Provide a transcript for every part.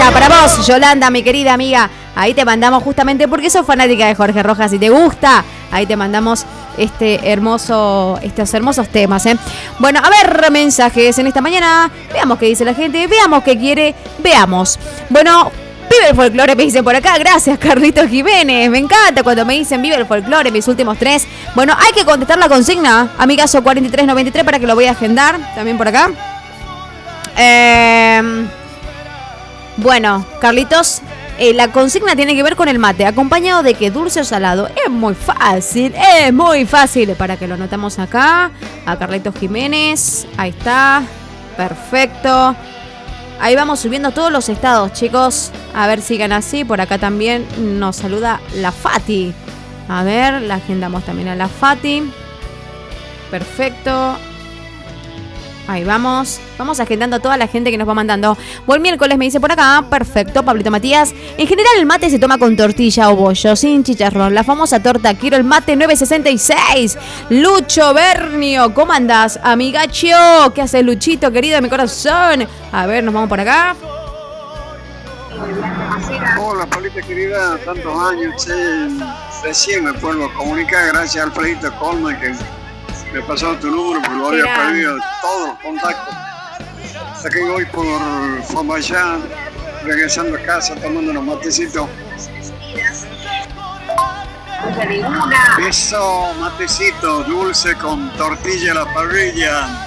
está, para vos, Yolanda, mi querida amiga. Ahí te mandamos justamente porque sos fanática de Jorge Rojas y te gusta. Ahí te mandamos estos hermosos temas, ¿eh? Bueno, a ver, mensajes en esta mañana. Veamos qué dice la gente, veamos qué quiere, veamos. Bueno, vive el folclore, me dicen por acá. Gracias, Carlitos Jiménez. Me encanta cuando me dicen vive el folclore, mis últimos 3. Bueno, hay que contestar la consigna. Amigazo 4393 para que lo voy a agendar. También por acá. Bueno, Carlitos, la consigna tiene que ver con el mate. ¿Acompañado de qué? ¿Dulce o salado? Es muy fácil. Para que lo anotamos acá. A Carlitos Jiménez. Ahí está. Perfecto. Ahí vamos subiendo todos los estados, chicos. A ver, sigan así. Por acá también nos saluda la Fati. A ver, la agendamos también a la Fati. Perfecto. Ahí vamos. Vamos agendando a toda la gente que nos va mandando. Buen miércoles, me dice por acá. Perfecto, Pablito Matías. En general el mate se toma con tortilla o bollo, sin chicharrón. La famosa torta. Quiero el mate 966. Lucho Bernio, ¿cómo andás, amigacho? ¿Qué haces, Luchito, querido de mi corazón? A ver, nos vamos por acá. Hola, Pablito querida. Tantos años, che. Recién me puedo comunicar gracias a Alfredito Colman que me pasó tu número, porque lo había perdido todos los contactos. Hasta que voy por Fambayán, regresando a casa, tomando unos matecitos. Eso, matecito dulce con tortilla a la parrilla.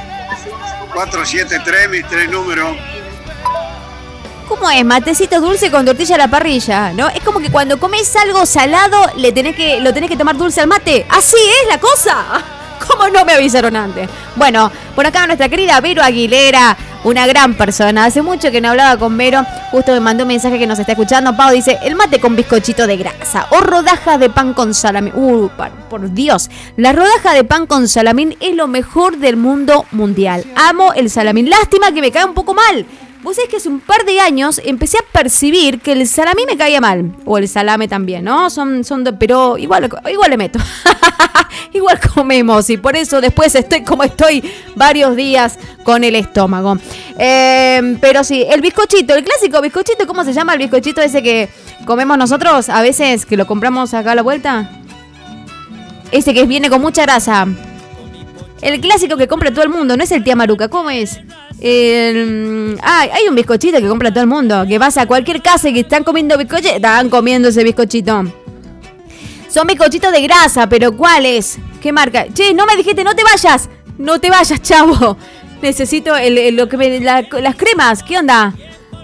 473, mis 3 números. ¿Cómo es? Matecito dulce con tortilla a la parrilla, ¿no? Es como que cuando comes algo salado, lo tenés que tomar dulce al mate. ¿Así es la cosa? ¿Cómo no me avisaron antes? Bueno, por acá nuestra querida Vero Aguilera, una gran persona. Hace mucho que no hablaba con Vero. Justo me mandó un mensaje que nos está escuchando. Pau dice, el mate con bizcochito de grasa o rodajas de pan con salamín. Por Dios. La rodaja de pan con salamín es lo mejor del mundo mundial. Amo el salamín. Lástima que me cae un poco mal. Vos sabés que hace un par de años empecé a percibir que el salamín me caía mal. O el salame también, ¿no? Pero igual le meto. Igual comemos y por eso después estoy como estoy varios días con el estómago. Pero sí, el bizcochito, el clásico bizcochito, ¿cómo se llama el bizcochito ese que comemos nosotros a veces, que lo compramos acá a la vuelta? Ese que viene con mucha grasa. El clásico que compra todo el mundo, no es el tía Maruca, ¿cómo es? Hay un bizcochito que compra todo el mundo, que vas a cualquier casa y que están comiendo bizcochito, están comiendo ese bizcochito. Son bizcochitos de grasa, pero ¿cuál es? ¿Qué marca? Che, no me dijiste, no te vayas, chavo. Necesito las cremas, ¿qué onda?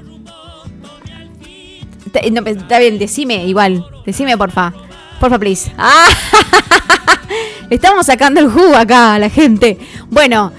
Está bien, decime porfa, please. Le estamos sacando el jugo acá a la gente. Bueno,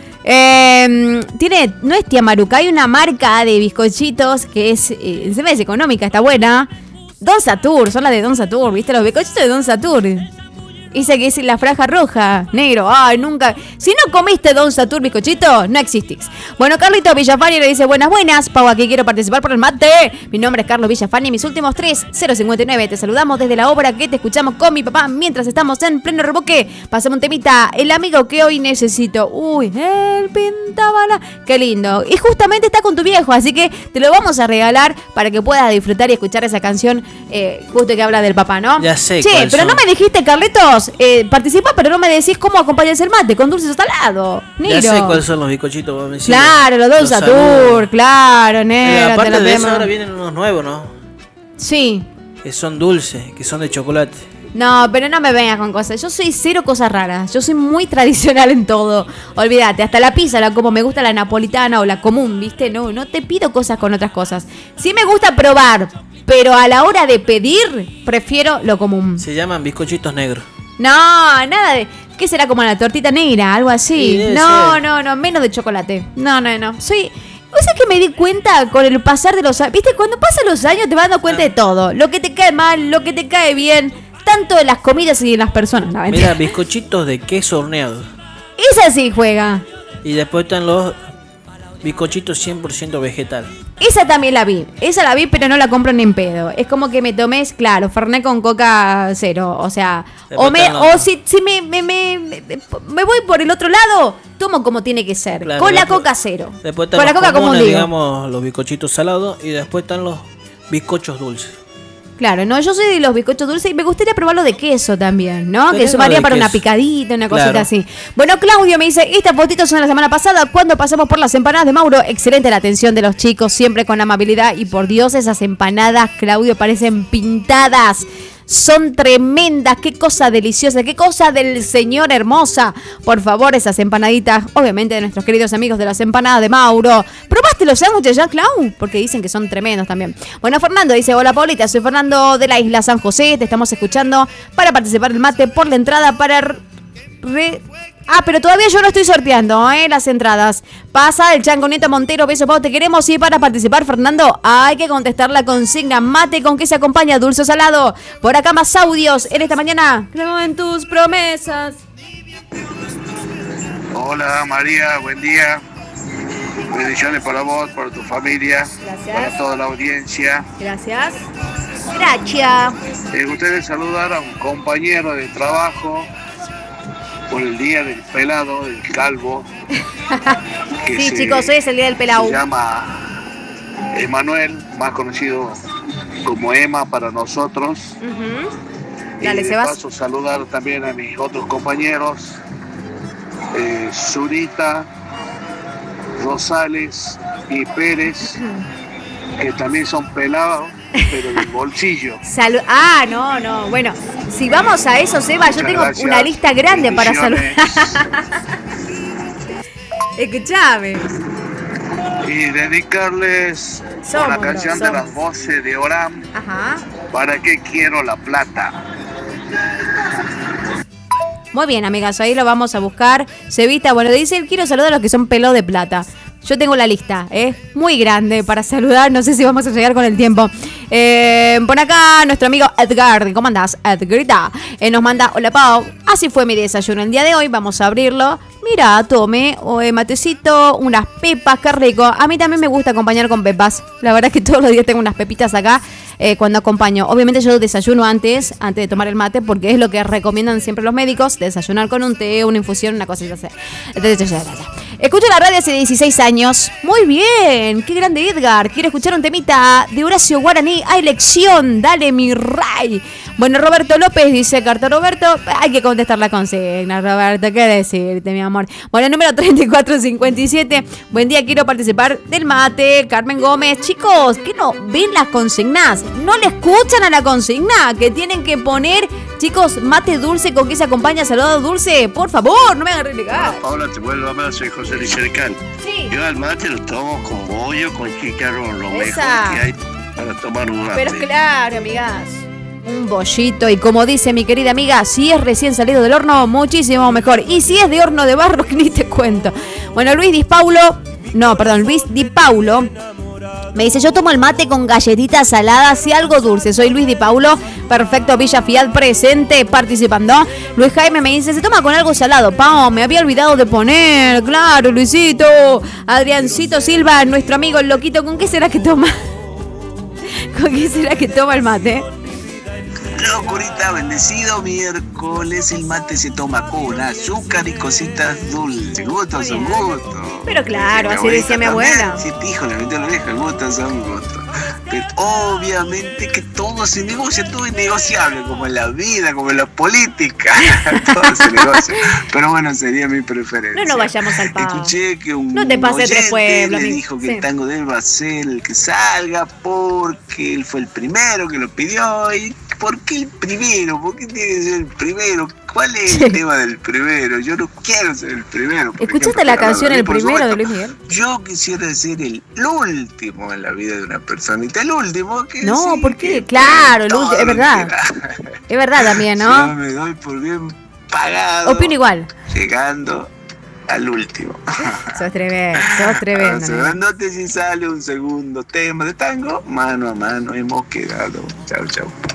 no es tía Maruca, hay una marca de bizcochitos que es económica, está buena. Don Satur, son las de Don Satur, ¿viste? Los bizcochitos de Don Satur. Dice que es la franja roja, negro. Ay, nunca. Si no comiste Don Satur bizcochito, no existís. Bueno, Carlito Villafani le dice buenas. Pau, aquí quiero participar por el mate. Mi nombre es Carlos Villafani, mis últimos 3, 059. Te saludamos desde la obra que te escuchamos con mi papá mientras estamos en pleno reboque. Pasemos un temita. El amigo que hoy necesito. Uy, el pintabala. Qué lindo. Y justamente está con tu viejo, así que te lo vamos a regalar para que puedas disfrutar y escuchar esa canción justo que habla del papá, ¿no? Ya sé. Che, pero no me dijiste, Carlitos. Participa, pero no me decís cómo acompañas el mate, con dulces o salado. Nero. Ya sé cuáles son los bizcochitos, vos me decís. Claro, los Don Satur, claro, Nero. Aparte de eso, ahora vienen unos nuevos, ¿no? Sí. Que son dulces, que son de chocolate. No, pero no me vengas con cosas. Yo soy cero cosas raras. Yo soy muy tradicional en todo. Olvídate, hasta la pizza, como me gusta la napolitana o la común, ¿viste? No te pido cosas con otras cosas. Sí me gusta probar, pero a la hora de pedir, prefiero lo común. Se llaman bizcochitos negros. No, nada de... ¿Qué será, como la tortita negra? Algo así. Sí, no, menos de chocolate. No. ¿Vos sabés que me di cuenta con el pasar de los años? ¿Viste? Cuando pasan los años te vas dando cuenta de todo. Lo que te cae mal, lo que te cae bien. Tanto de las comidas y de las personas. No, mira, bizcochitos de queso horneado. Esa sí juega. Y después están los bizcochitos 100% vegetal. Esa también la vi, pero no la compro ni en pedo. Es como que me tomes, claro, Fernet con Coca cero. O sea, si me voy por el otro lado, tomo como tiene que ser. Claro, con la después- coca cero. Después están Con la los coca como un comunes, lío. digamos, los bizcochitos salados y después están los bizcochos dulces. Claro, no, yo soy de los bizcochos dulces y me gustaría probarlo de queso también, ¿no? Pero Que eso no varía de para una queso. picadita, una cosita Claro. así. Bueno, Claudio me dice, estas fotitos son de la semana pasada, cuando pasamos por las empanadas de Mauro. Excelente la atención de los chicos, siempre con amabilidad. Y por Dios, esas empanadas, Claudio, parecen pintadas. Son tremendas, qué cosa deliciosa, qué cosa del Señor hermosa. Por favor, esas empanaditas, obviamente de nuestros queridos amigos de las empanadas de Mauro. ¿Probaste los sándwiches ya, Clau? Porque dicen que son tremendos también. Bueno, Fernando dice, hola Paulita, soy Fernando de la isla San José, te estamos escuchando para participar del mate por la entrada para... pero todavía yo no estoy sorteando, las entradas. Pasa el Chango Nieto Montero, beso Pau, te queremos. Y para participar, Fernando, hay que contestar la consigna. Mate con qué se acompaña, dulce o salado. Por acá más audios en esta mañana. Creo en tus promesas. Hola María, buen día. Bendiciones para vos, para tu familia, Gracias. para toda la audiencia. Gracias. Gracias. Me gustaría saludar a un compañero de trabajo por el día del pelado, del calvo. que Sí, chicos, hoy es el día del pelao. Se llama Emanuel, más conocido como Emma para nosotros. Ujú. Y Dale, de Sebas. paso saludar también a mis otros compañeros, Zurita, Rosales y Pérez, que también son pelados, pero del bolsillo. No. Bueno, si vamos a eso, Seba, yo Muchas tengo gracias. una lista grande para saludar. Bendiciones. Escuchame. Y dedicarles Somos, una canción de somos. las voces de Oram, Ajá. ¿para qué quiero la plata? Muy bien, amigas, ahí lo vamos a buscar. Cevita, bueno, dice, quiero saludar a los que son pelo de plata. Yo tengo la lista, muy grande para saludar, no sé si vamos a llegar con el tiempo. Por acá, nuestro amigo Edgar, ¿cómo andás? Edgarita, nos manda, hola Pau, así fue mi desayuno el día de hoy, vamos a abrirlo. Mira, tome, matecito, unas pepas, qué rico. A mí también me gusta acompañar con pepas. La verdad es que todos los días tengo unas pepitas acá cuando acompaño. Obviamente yo desayuno antes de tomar el mate, porque es lo que recomiendan siempre los médicos, desayunar con un té, una infusión, una cosita así. Escucho la radio hace 16 años. Muy bien, qué grande Edgar. Quiero escuchar un temita de Horacio Guaraní. Hay lección, dale mi ray. Bueno, Roberto López dice, carta Roberto, hay que contestar la consigna, Roberto, ¿qué decirte, mi amor? Bueno, número 3457, buen día, quiero participar del mate, Carmen Gómez. Chicos, ¿qué no ven las consignas? ¿No le escuchan a la consigna? Que tienen que poner, chicos, mate dulce con que se acompaña saludado dulce. Por favor, no me hagan renegar. Paula, te vuelvo a hablar, soy José Licercal. Sí. Yo al mate lo tomo con bollo, con chicharrón, lo Esa. mejor que hay para tomar un mate. Pero claro, amigas. Un bollito y como dice mi querida amiga, si es recién salido del horno, muchísimo mejor. Y si es de horno de barro, ni te cuento. Bueno, Luis Di Paulo me dice, yo tomo el mate con galletitas saladas y algo dulce. Soy Luis Di Paulo, perfecto, Villa Fiat presente, participando. Luis Jaime me dice, se toma con algo salado. Pau, me había olvidado de poner, claro, Luisito. Adriancito Silva, nuestro amigo el loquito, ¿con qué será que toma? ¿Con qué será que toma el mate? Locurita, bendecido miércoles, el mate se toma con azúcar y cositas dulces. Gustos son gustos. Pero claro, así abuelita decía mi también, abuela. Sí, hijo, le metió la vieja, gustos son gustos. Pero obviamente que todo se negocia, todo es negociable, como en la vida, como en la política. Todo se negocia. Pero bueno, sería mi preferencia. No nos vayamos al pavo. Escuché que un No te pases tres oyente pueblos, le amigo. dijo que Sí. el tango de él va a ser el que salga porque él fue el primero que lo pidió. ¿Y por qué el primero? ¿Por qué tiene que ser el primero? ¿Cuál es el tema del primero? Yo no quiero ser el primero. por ¿Escuchaste ejemplo, la para canción hablar de El mí, por Primero de supuesto. Luis Miguel? Yo quisiera ser el último en la vida de una personita. El último que No, sí, ¿por qué? que Claro, el todo último, es lo verdad. quiera. Es verdad también, Yo ¿no? me doy por bien pagado. Opino igual. Llegando al último. Sos tremendo. amigo. Anote si sale un segundo tema de tango, mano a mano hemos quedado. Chau, chau.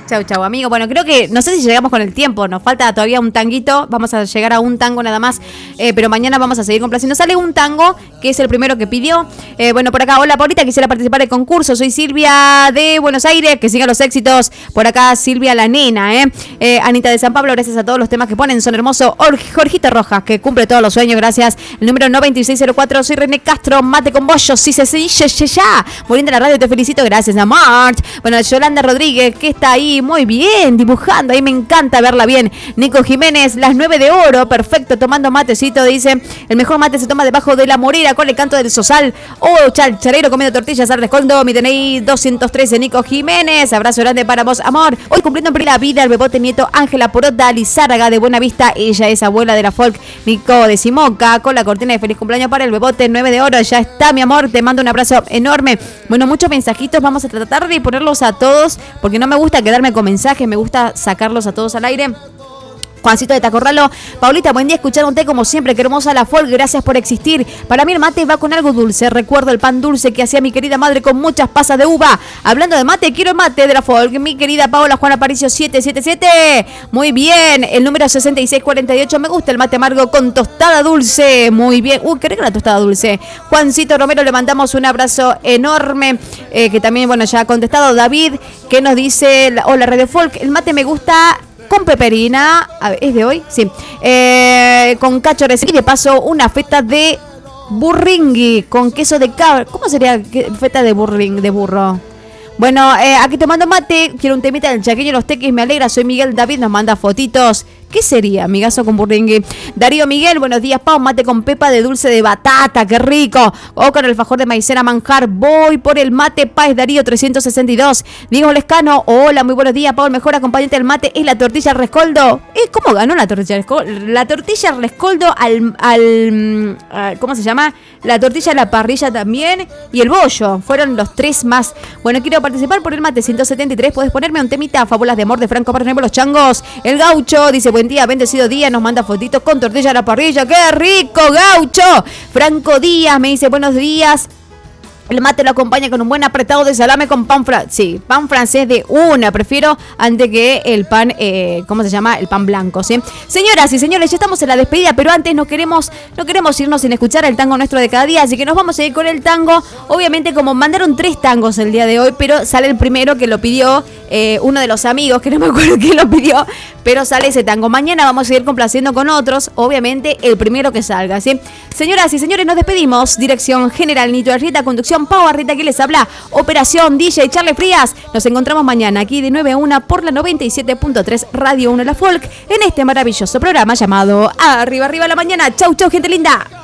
Chau, amigo. Bueno, creo que, no sé si llegamos con el tiempo, nos falta todavía un tanguito, vamos a llegar a un tango nada más, pero mañana vamos a seguir complaciendo. Sale un tango, que es el primero que pidió. Bueno, por acá, hola Paulita, quisiera participar del concurso, soy Silvia de Buenos Aires, que sigan los éxitos. Por acá, Silvia la nena, Anita de San Pablo, gracias a todos los temas que ponen, son hermosos. Jorgito Rojas, que cumple todos los sueños, gracias. El número 9604, soy René Castro, mate con bollo, sí se dice ya. Muy linda la radio, te felicito, gracias a Mart. Bueno, Yolanda Rodríguez, que está ahí muy bien, dibujando, ahí me encanta verla bien. Nico Jiménez, las 9 de oro, perfecto, tomando matecito, dice, el mejor mate se toma debajo de la morera con el canto del sosal. Oh, chalcharero comiendo tortillas al rescoldo, mi DNI 213, Nico Jiménez, abrazo grande para vos, amor. Hoy cumpliendo en la vida el bebote nieto Ángela Porota Lizárraga de Buenavista, ella es abuela de la folk, Nico de Simoca, con la cortina de feliz cumpleaños para el bebote, 9 de oro, ya está mi amor, te mando un abrazo enorme. Bueno, muchos mensajitos, vamos a tratar de ponerlos a todos, porque no me gusta quedarme con mensajes, me gusta sacarlos a todos al aire. Juancito de Tacorralo, Paulita, buen día, escuchándote como siempre, qué hermosa la folk, gracias por existir. Para mí el mate va con algo dulce, recuerdo el pan dulce que hacía mi querida madre con muchas pasas de uva. Hablando de mate, quiero el mate de la folk, mi querida Paola Juana Aparicio 777. Muy bien, el número 6648, me gusta el mate amargo con tostada dulce, muy bien. Qué rica la tostada dulce. Juancito Romero, le mandamos un abrazo enorme, que también, bueno, ya ha contestado. David, que nos dice, hola Radio Folk, el mate me gusta con peperina, a ver, ¿es de hoy? Sí. Con cacho y de paso una feta de burringui con queso de cabra. ¿Cómo sería feta de burro? Bueno, aquí tomando mate, quiero un temita del chaqueño y los tequis, me alegra, soy Miguel David, nos manda fotitos. ¿Qué sería? Amigazo con burringui. Darío Miguel, buenos días, Pau, mate con pepa de dulce de batata, qué rico. O con el fajor de maicena manjar, voy por el mate, Páez Darío 362. Diego Lescano, hola, muy buenos días, Pau, el mejor acompañante del mate es la tortilla rescoldo. ¿Cómo ganó la tortilla rescoldo? La tortilla rescoldo al ¿cómo se llama? La tortilla a la parrilla también y el bollo, fueron los tres más. Bueno, quiero participar por el mate 173, puedes ponerme un temita, Fábulas de amor de Franco para los changos. El gaucho dice, buen día, bendecido día, nos manda fotitos con tortilla a la parrilla, ¡qué rico, gaucho! Franco Díaz me dice, buenos días. El mate lo acompaña con un buen apretado de salame con pan francés. Sí, pan francés de una. Prefiero antes que el pan, ¿cómo se llama? El pan blanco, ¿sí? Señoras y señores, ya estamos en la despedida, pero antes no queremos irnos sin escuchar el tango nuestro de cada día, así que nos vamos a ir con el tango. Obviamente, como mandaron 3 tangos el día de hoy, pero sale el primero que lo pidió uno de los amigos, que no me acuerdo quién lo pidió, pero sale ese tango. Mañana vamos a ir complaciendo con otros, obviamente el primero que salga, ¿sí? Señoras y señores, nos despedimos. Dirección General Nito Arrieta, conducción Pau Arrieta, que les habla, operación DJ Charlie Frías. Nos encontramos mañana aquí de 9 a 1 por la 97.3 Radio 1 La Folk, en este maravilloso programa llamado Arriba Arriba la Mañana. Chau, chau, gente linda.